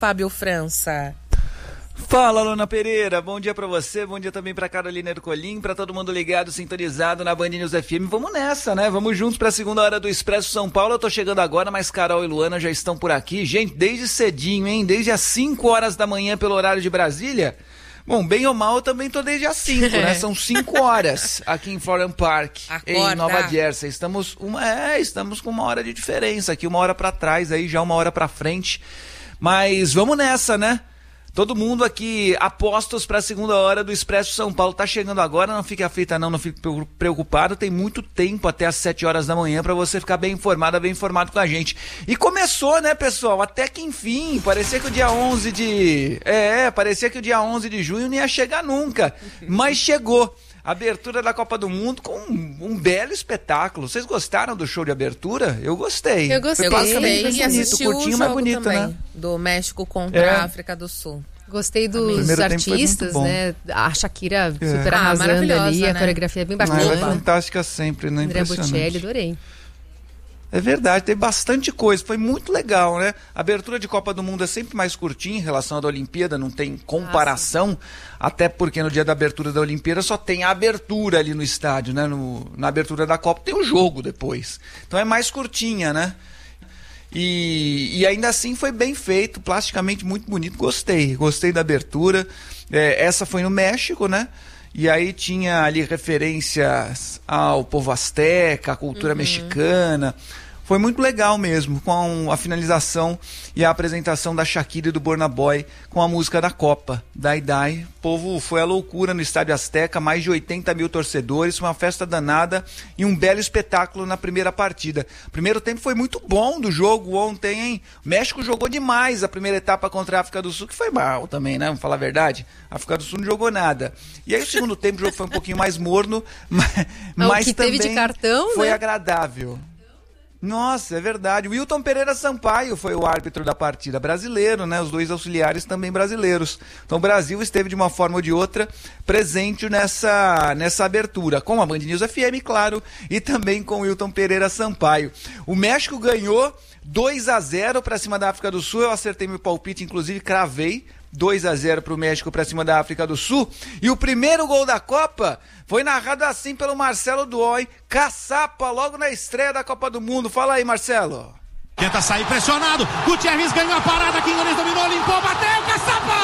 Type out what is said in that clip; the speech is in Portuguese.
Fábio França. Fala, Lona Pereira, bom dia pra você, bom dia também pra Carolina Ercolim, pra todo mundo ligado, sintonizado na Band News FM. Vamos nessa, né? Vamos juntos pra segunda hora do Expresso São Paulo. Eu tô chegando agora, mas Carol e Luana já estão por aqui. Gente, desde cedinho, hein? Desde as 5 horas da manhã pelo horário de Brasília. Bom, bem ou mal, eu também tô desde as 5, né? São 5 horas aqui em Florham Park, em Nova Jersey. Estamos com uma hora de diferença aqui, uma hora pra trás aí, já uma hora pra frente. Mas vamos nessa, né? Todo mundo aqui apostos para a segunda hora do Expresso São Paulo. Tá chegando agora, não fique aflita não fique preocupado. Tem muito tempo até as 7 horas da manhã para você ficar bem informado com a gente. E começou, né, pessoal? Até que enfim, parecia que o dia 11 de junho não ia chegar nunca. Mas chegou. Abertura da Copa do Mundo com um belo espetáculo. Vocês gostaram do show de abertura? Eu gostei. Eu gostei e assisti o jogo mais bonito, também, né? Do México contra a África do Sul. Gostei dos artistas, né? A Shakira super arrasando ali, né? A coreografia é bem bacana. Ela é fantástica sempre, né? André Bocelli, adorei. É verdade, tem bastante coisa, foi muito legal, né? A abertura de Copa do Mundo é sempre mais curtinha em relação à da Olimpíada, não tem comparação, até porque no dia da abertura da Olimpíada só tem a abertura ali no estádio, né? Na abertura da Copa tem o jogo depois, então é mais curtinha, né? E ainda assim foi bem feito, plasticamente muito bonito, gostei da abertura. Essa foi no México, né? E aí tinha ali referências ao povo azteca, à cultura mexicana. Foi muito legal mesmo, com a finalização e a apresentação da Shakira e do Burna Boy com a música da Copa, Dai Dai. O povo foi à loucura no Estádio Azteca, mais de 80 mil torcedores, uma festa danada e um belo espetáculo na primeira partida. O primeiro tempo foi muito bom do jogo ontem, hein? O México jogou demais a primeira etapa contra a África do Sul, que foi mal também, né? Vamos falar a verdade. A África do Sul não jogou nada. E aí o segundo tempo o jogo foi um pouquinho mais morno, mas que também teve de cartão, foi né? agradável. Nossa, é verdade. O Wilton Pereira Sampaio foi o árbitro da partida, brasileiro, né? Os dois auxiliares também brasileiros. Então o Brasil esteve de uma forma ou de outra presente nessa abertura, com a Band News FM, claro, e também com o Wilton Pereira Sampaio. O México ganhou 2-0 para cima da África do Sul. Eu acertei meu palpite, inclusive cravei 2-0 para o México para cima da África do Sul. E o primeiro gol da Copa foi narrado assim pelo Marcelo Duói, caçapa, logo na estreia da Copa do Mundo. Fala aí, Marcelo. Tenta sair pressionado, Gutierrez ganhou a parada, Quingones dominou, limpou, bateu, caçapa!